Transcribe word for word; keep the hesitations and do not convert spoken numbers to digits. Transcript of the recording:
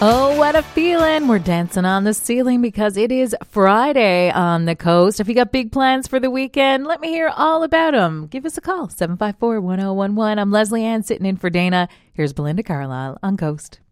Oh, what a feeling. We're dancing on the ceiling because it is Friday on the coast. If you got big plans for the weekend, let me hear all about them. Give us a call, seven five four, one oh one one. I'm Leslie Ann sitting in for Dana. Here's Belinda Carlisle on Coast.